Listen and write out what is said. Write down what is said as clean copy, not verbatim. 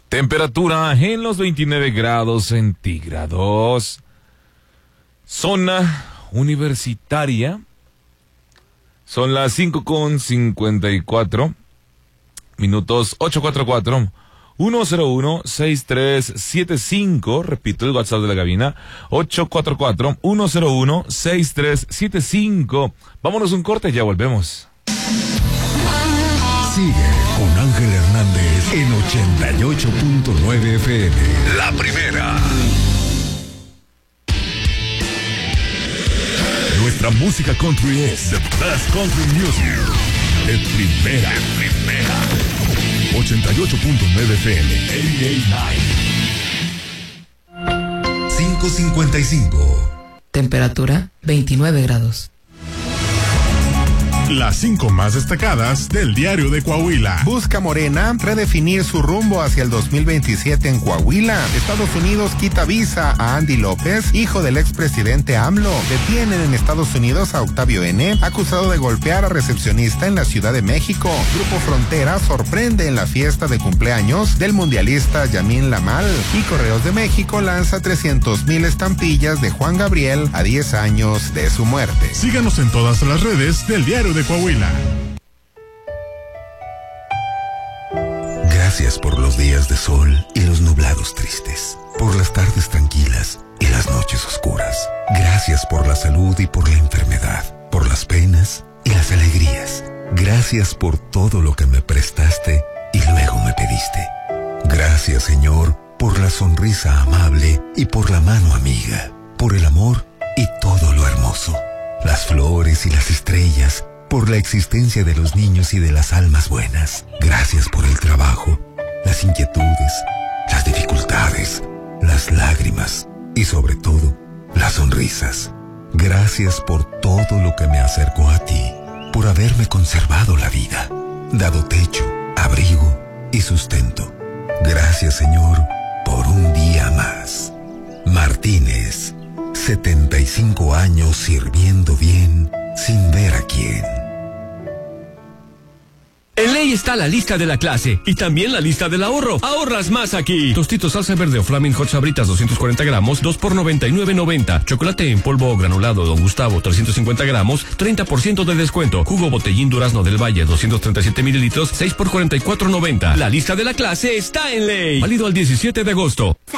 Temperatura en los 29 grados centígrados. Zona universitaria. Son las 5:54 minutos. 844-101-6375. Repito el WhatsApp de la cabina. 844-101-6375. Vámonos un corte, ya volvemos. Sigue con Ángel Hernández en 88.9 FM. La primera. Nuestra música country es the best country music. De primera. 88.9 FM. 88.9. 5:55. Temperatura 29 grados. Las 5 más destacadas del diario de Coahuila. Busca Morena redefinir su rumbo hacia el 2027 en Coahuila. Estados Unidos quita visa a Andy López, hijo del expresidente AMLO. Detienen en Estados Unidos a Octavio N., acusado de golpear a recepcionista en la Ciudad de México. Grupo Frontera sorprende en la fiesta de cumpleaños del mundialista Yamin Lamal. Y Correos de México lanza 300,000 estampillas de Juan Gabriel a 10 años de su muerte. Síganos en todas las redes del diario de Coahuila. Gracias por los días de sol y los nublados tristes, por las tardes tranquilas y las noches oscuras. Gracias por la salud y por la enfermedad, por las penas y las alegrías. Gracias por todo lo que me prestaste y luego me pediste. Gracias, Señor, por la sonrisa amable y por la mano amiga, por el amor y todo lo hermoso, las flores y las estrellas, por la existencia de los niños y de las almas buenas. Gracias por el trabajo, las inquietudes, las dificultades, las lágrimas y sobre todo, las sonrisas. Gracias por todo lo que me acercó a ti, por haberme conservado la vida, dado techo, abrigo y sustento. Gracias, Señor, por un día más. Martínez, 75 años sirviendo bien sin ver a quién. En Ley está la lista de la clase y también la lista del ahorro. Ahorras más aquí. Tostitos salsa verde o Flaming Hot Sabritas 240 gramos, 2 por $99.90. Chocolate en polvo o granulado Don Gustavo 350 gramos, 30% de descuento. Jugo Botellín Durazno del Valle 237 mililitros, 6 por $44.90. La lista de la clase está en Ley. Válido al 17 de agosto.